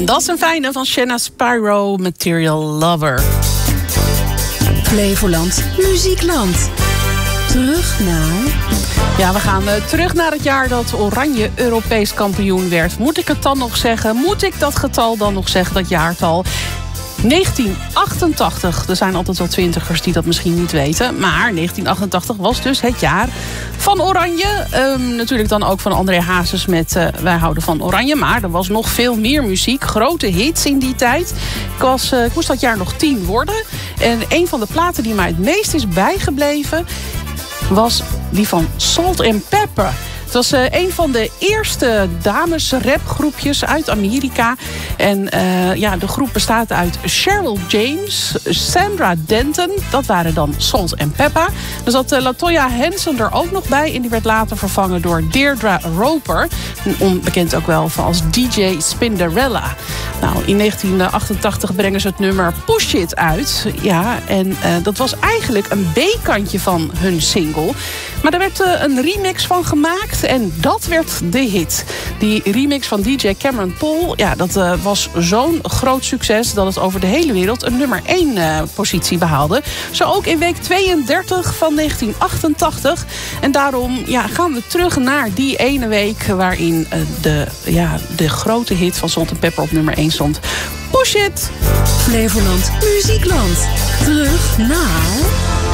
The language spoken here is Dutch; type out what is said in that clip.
Dat is een fijne van Shanna Spyro, Material Lover. Flevoland, Muziekland. Terug naar... Ja, we gaan terug naar het jaar dat Oranje Europees kampioen werd. Moet ik het dan nog zeggen? Moet ik dat getal dan nog zeggen, dat jaartal? 1988. Er zijn altijd wel twintigers die dat misschien niet weten. Maar 1988 was dus het jaar van Oranje. Natuurlijk dan ook van André Hazes met Wij houden van Oranje. Maar er was nog veel meer muziek. Grote hits in die tijd. Ik moest dat jaar nog 10 worden. En een van de platen die mij het meest is bijgebleven was die van Salt and Pepper. Het was een van de eerste dames-rapgroepjes uit Amerika. En de groep bestaat uit Cheryl James, Sandra Denton. Dat waren dan Salt and Pepper. Er zat LaToya Hanson er ook nog bij. En die werd later vervangen door Deirdre Roper. Onbekend ook wel als DJ Spinderella. Nou, in 1988 brengen ze het nummer Push It uit. Ja, en dat was eigenlijk een B-kantje van hun single. Maar er werd een remix van gemaakt. En dat werd de hit. Die remix van DJ Cameron Paul, ja, dat was zo'n groot succes dat het over de hele wereld een nummer 1 positie behaalde. Zo ook in week 32 van 1988. En daarom gaan we terug naar die ene week waarin de grote hit van Salt & Pepper op nummer 1 stond. Push It! Flevoland, Muziekland. Terug naar...